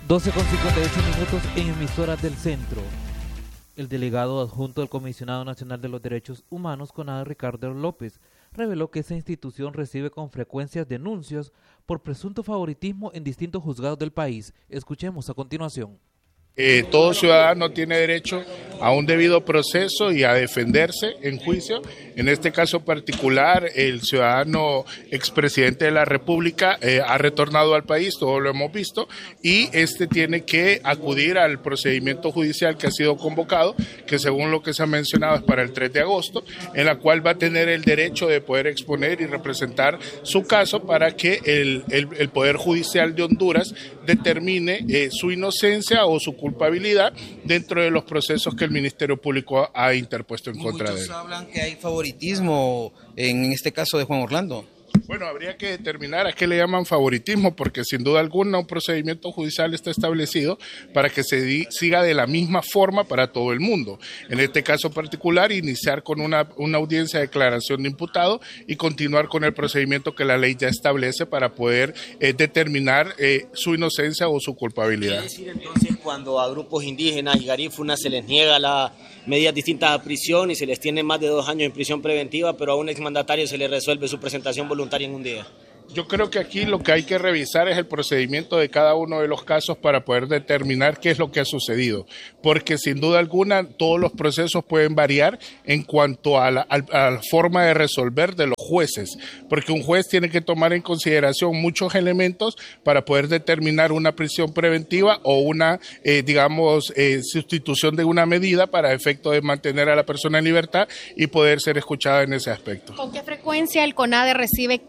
12:58 en emisoras del centro. El delegado adjunto del Comisionado Nacional de los Derechos Humanos, CONADE, Ricardo López, reveló que esa institución recibe con frecuencia denuncias por presunto favoritismo en distintos juzgados del país. Escuchemos a continuación. Todo ciudadano tiene derecho a un debido proceso y a defenderse en juicio. En este caso particular, el ciudadano expresidente de la República ha retornado al país, todo lo hemos visto, y tiene que acudir al procedimiento judicial que ha sido convocado, que según lo que se ha mencionado es para el 3 de agosto, en la cual va a tener el derecho de poder exponer y representar su caso para que el Poder Judicial de Honduras determine su inocencia o su culpabilidad dentro de los procesos que el Ministerio Público ha interpuesto en contra de él. Muchos hablan que hay favoritismo en este caso de Juan Orlando. Bueno, habría que determinar a qué le llaman favoritismo, porque sin duda alguna un procedimiento judicial está establecido para que se siga de la misma forma para todo el mundo. En este caso particular, iniciar con una audiencia de declaración de imputado y continuar con el procedimiento que la ley ya establece para poder determinar su inocencia o su culpabilidad. ¿Quiere decir entonces cuando a grupos indígenas y garífunas se les niega las medidas distintas a prisión y se les tiene más de 2 años en prisión preventiva, pero a un exmandatario se le resuelve su presentación voluntaria en un día? Yo creo que aquí lo que hay que revisar es el procedimiento de cada uno de los casos para poder determinar qué es lo que ha sucedido, porque sin duda alguna todos los procesos pueden variar en cuanto a la forma de resolver de los jueces, porque un juez tiene que tomar en consideración muchos elementos para poder determinar una prisión preventiva o una, sustitución de una medida para efecto de mantener a la persona en libertad y poder ser escuchada en ese aspecto. ¿Con qué frecuencia el CONADE recibe